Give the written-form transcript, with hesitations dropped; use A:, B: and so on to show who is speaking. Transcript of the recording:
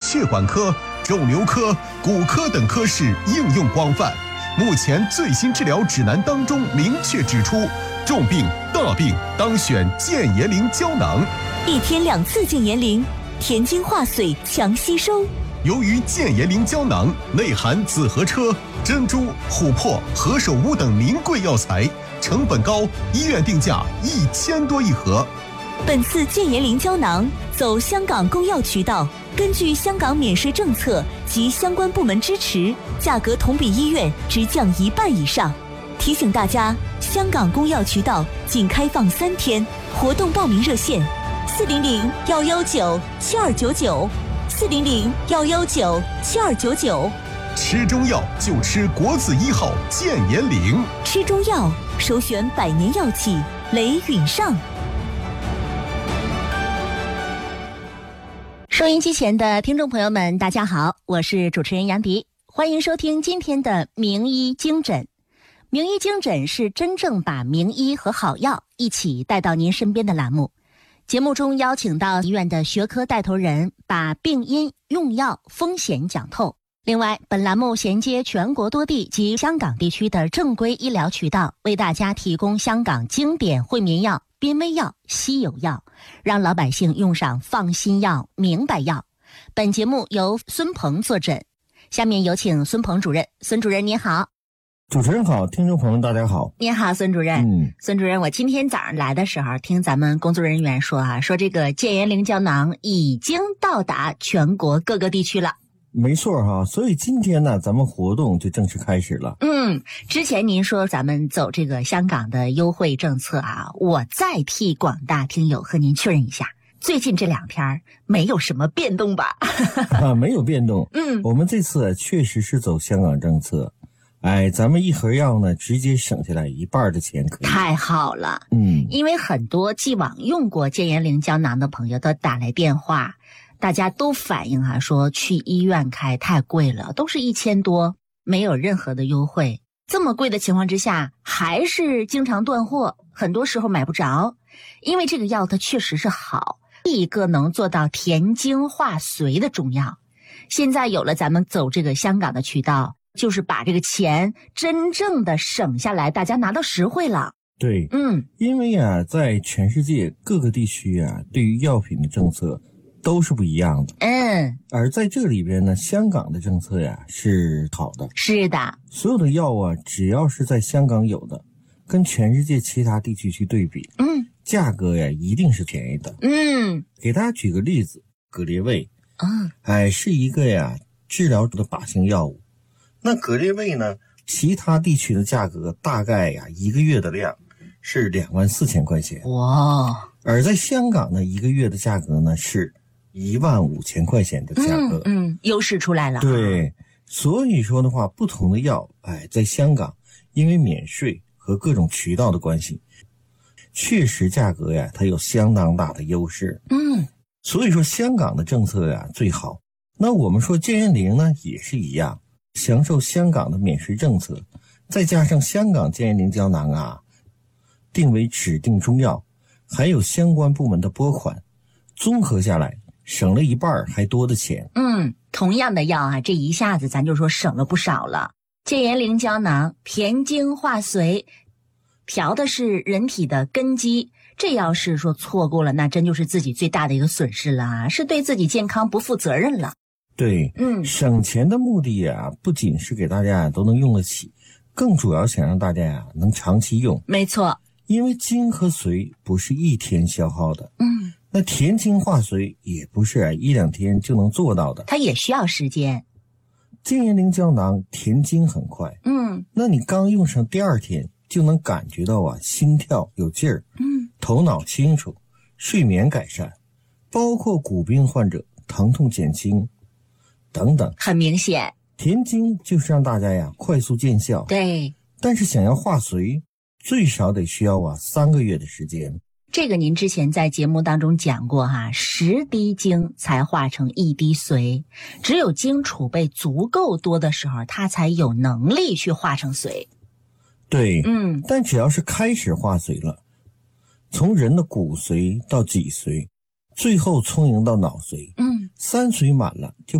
A: 血管科、肿瘤科、骨科等科室应用广泛。目前最新治疗指南当中明确指出，重病、大病当选健颜灵胶囊。
B: 1天2次健颜灵，田精化髓，强吸收。
A: 由于健颜灵胶囊内含紫河车、珍珠、琥珀、何首乌等名贵药材，成本高，医院定价1000多一盒。
B: 本次健颜灵胶囊走香港公药渠道，根据香港免税政策及相关部门支持，价格同比医院直降1半以上。提醒大家，香港公药渠道仅开放3天，活动报名热线400-119-7299，400-119-7299。
A: 吃中药就吃国字1号健颜灵，
B: 吃中药首选百年药企雷允上。收音机前的听众朋友们，大家好，我是主持人杨迪，欢迎收听今天的名医精诊。名医精诊是真正把名医和好药一起带到您身边的栏目。节目中邀请到医院的学科带头人，把病因、用药、风险讲透。另外，本栏目衔接全国多地及香港地区的正规医疗渠道，为大家提供香港经典惠民药、濒危药、稀有药，让老百姓用上放心药、明白药。本节目由孙鹏坐诊，下面有请孙鹏主任。孙主任您好。
C: 主持人好，听众朋友大家好。
B: 您好，孙主任。孙主任，我今天早上来的时候，听咱们工作人员说说这个健颜灵胶囊已经到达全国各个地区了。
C: 没错哈，所以今天呢，咱们活动就正式开始了。
B: 之前您说咱们走这个香港的优惠政策啊，我再替广大听友和您确认一下，最近这2天没有什么变动吧？
C: 没有变动。我们这次确实是走香港政策。咱们一盒药呢，直接省下来1半的钱，可以。
B: 太好了。因为很多既往用过健颜灵胶囊的朋友都打来电话，大家都反映说去医院开太贵了，都是1000多，没有任何的优惠。这么贵的情况之下，还是经常断货，很多时候买不着。因为这个药它确实是好，一个能做到填精化髓的中药。现在有了咱们走这个香港的渠道，就是把这个钱真正的省下来，大家拿到实惠了。
C: 对，因为在全世界各个地区对于药品的政策都是不一样的。而在这里边呢，香港的政策是好的。是的，所有的药只要是在香港有的，跟全世界其他地区去对比，价格一定是便宜的。给大家举个例子，格列卫，是一个治疗的靶性药物。那格列卫呢，其他地区的价格大概1个月的量是24000块钱。哇！而在香港呢，1个月的价格呢是15000块钱的价格。优势出来了。对，所以说的话，不同的药，在香港因为免税和各种渠道的关系，确实价格它有相当大的优势。所以说香港的政策最好。那我们说健颜灵呢也是一样，享受香港的免税政策，再加上香港健颜灵胶囊定为指定中药，还有相关部门的拨款，综合下来省了1半还多的钱。同样的药这一下子咱就说省了不少了。健颜灵胶囊填精化髓，调的是人体的根基，这要是说错过了，那真就是自己最大的一个损失了，是对自己健康不负责任了。对，省钱的目的不仅是给大家都能用得起，更主要想让大家能长期用。没错，因为精和髓不是1天消耗的，那填精化髓也不是1、2天就能做到的，它也需要时间。健颜灵胶囊填精很快，那你刚用上第2天就能感觉到心跳有劲儿，头脑清楚，睡眠改善，包括骨病患者疼痛减轻等等。很明显，填精就是让大家快速见效。对，但是想要化髓，最少得需要3个月的时间。这个您之前在节目当中讲过10滴精才化成1滴髓，只有精储备足够多的时候，它才有能力去化成髓。对，但只要是开始化髓了，从人的骨髓到脊髓，最后充盈到脑髓，3髓满了就